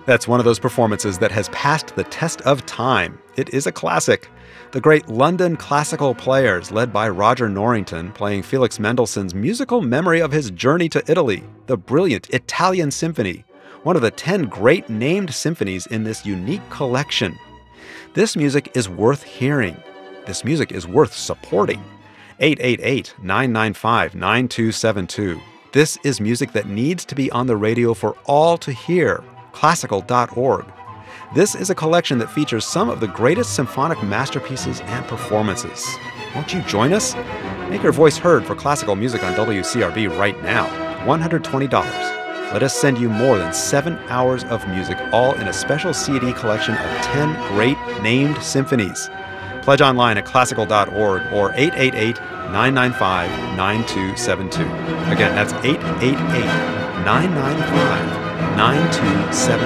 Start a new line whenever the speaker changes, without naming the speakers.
That's one of those performances that has passed the test of time. It is a classic. The great London classical players, led by Roger Norrington, playing Felix Mendelssohn's musical memory of his journey to Italy, the brilliant Italian Symphony, one of the 10 great named symphonies in this unique collection. This music is worth hearing. This music is worth supporting. 888-995-9272. This is music that needs to be on the radio for all to hear. Classical.org. This is a collection that features some of the greatest symphonic masterpieces and performances. Won't you join us? Make your voice heard for classical music on WCRB right now. $120. Let us send you more than 7 hours of music, all in a special CD collection of 10 great named symphonies. Pledge online at classical.org or 888-995-9272. Again, that's 888-995-9272.